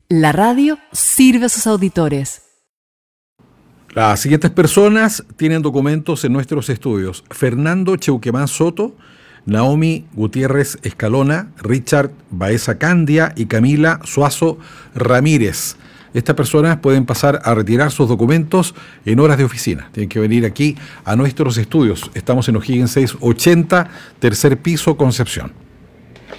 La radio sirve a sus auditores. Las siguientes personas tienen documentos en nuestros estudios: Fernando Cheuquemán Soto, Naomi Gutiérrez Escalona, Richard Baeza Candia y Camila Suazo Ramírez. Estas personas pueden pasar a retirar sus documentos en horas de oficina. Tienen que venir aquí a nuestros estudios. Estamos en O'Higgins 680, tercer piso, Concepción.